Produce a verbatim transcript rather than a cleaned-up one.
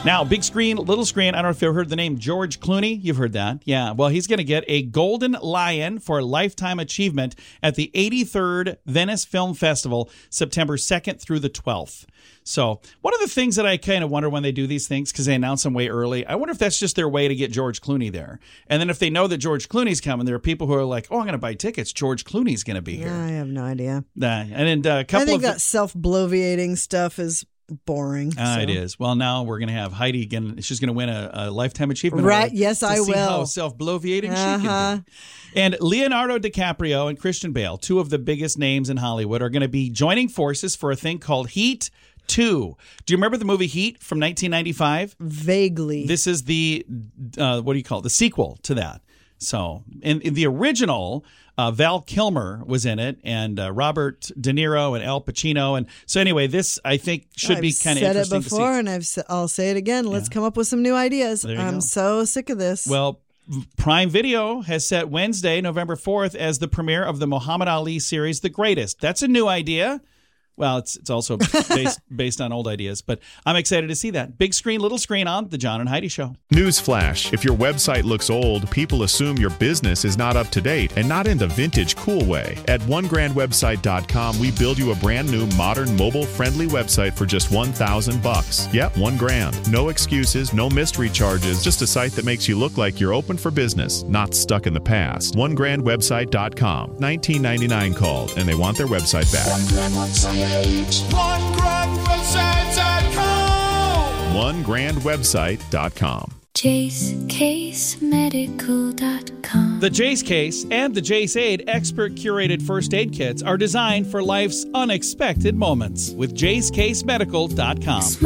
Now, big screen, little screen. I don't know if you've heard the name George Clooney. You've heard that. Yeah. Well, he's going to get a Golden Lion for Lifetime Achievement at the eighty-third Venice Film Festival, September second through the twelfth. So one of the things that I kind of wonder when they do these things, because they announce them way early, I wonder if that's just their way to get George Clooney there. And then if they know that George Clooney's coming, there are people who are like, oh, I'm going to buy tickets. George Clooney's going to be here. I have no idea. Uh, and then uh, a couple I think of that self-bloviating stuff is boring. Uh, so. It is. Well, now we're going to have Heidi again. She's going to win a, a Lifetime Achievement Right. Award Yes, to I see will. How self-bloviating uh-huh. she can be. And Leonardo DiCaprio and Christian Bale, two of the biggest names in Hollywood, are going to be joining forces for a thing called Heat two. Do you remember the movie Heat from nineteen ninety-five? Vaguely. This is the, uh, what do you call it, the sequel to that. So in, in the original, uh, Val Kilmer was in it, and uh, Robert De Niro and Al Pacino. And so anyway, this I think should I've be kind of said interesting it before, to see. and I've sa- I'll say it again. Let's Yeah. come up with some new ideas. There you I'm go. so sick of this. Well, Prime Video has set Wednesday, November fourth, as the premiere of the Muhammad Ali series, The Greatest. That's a new idea. Well, it's it's also based based on old ideas, but I'm excited to see that. Big screen, little screen on The John and Heidi Show. Newsflash. If your website looks old, people assume your business is not up to date and not in the vintage cool way. At one grand website dot com, we build you a brand new, modern, mobile-friendly website for just one thousand bucks. Yep, one grand. No excuses, no mystery charges, just a site that makes you look like you're open for business, not stuck in the past. one grand website dot com. nineteen ninety-nine called, and they want their website back. one grand website dot com. one grand website dot com. Jace Case Medical dot com. The Jace Case and the Jace Aid expert curated first aid kits are designed for life's unexpected moments with Jace Case Medical dot com.